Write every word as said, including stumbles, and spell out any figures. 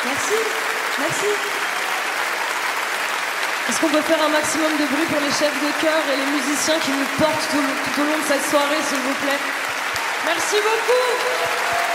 Merci, merci. Est-ce qu'on peut faire un maximum de bruit pour les chefs de chœur et les musiciens qui nous portent tout, tout au long de cette soirée, s'il vous plaît? Merci beaucoup.